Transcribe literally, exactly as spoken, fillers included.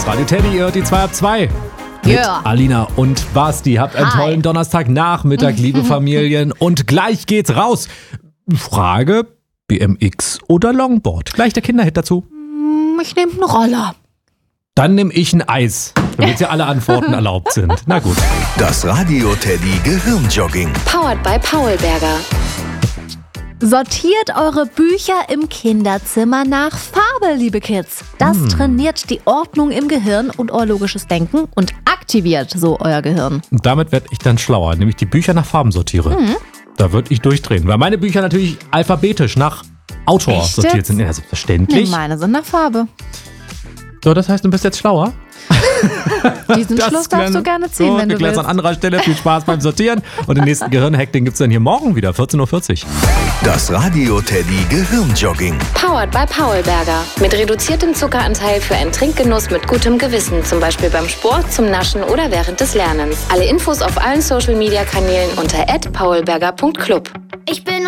ist Radio Teddy, ihr hört die zwei ab zwei. Mit Yeah. Alina und Basti. Habt einen Hi. tollen Donnerstagnachmittag, liebe Familien. Und gleich geht's raus. Frage, B M X oder Longboard? Gleich der Kinderhit dazu. Ich nehme einen Roller. Dann nehme ich ein Eis, damit ja alle Antworten erlaubt sind. Na gut. Das Radio Teddy Gehirnjogging. Powered by Paulberger. Sortiert eure Bücher im Kinderzimmer nach Farbe, liebe Kids. Das Hm. trainiert die Ordnung im Gehirn und euer logisches Denken und aktiviert so euer Gehirn. Und damit werde ich dann schlauer, nämlich die Bücher nach Farben sortiere. Mhm. Da würde ich durchdrehen, weil meine Bücher natürlich alphabetisch nach Autor Echt sortiert jetzt? sind. Ja, selbstverständlich. Nee, meine sind nach Farbe. So, das heißt, du bist jetzt schlauer? Diesen Das Schluss darfst klären- du gerne ziehen, so, wenn du wir klären willst. an anderer Stelle. Viel Spaß beim Sortieren. Und den nächsten Gehirnhack, den gibt es dann hier morgen wieder, vierzehn Uhr vierzig. Das Radio Teddy Gehirnjogging. Powered by Paulberger. Mit reduziertem Zuckeranteil für einen Trinkgenuss mit gutem Gewissen. Zum Beispiel beim Sport, zum Naschen oder während des Lernens. Alle Infos auf allen Social Media Kanälen unter at paulberger punkt club. Ich bin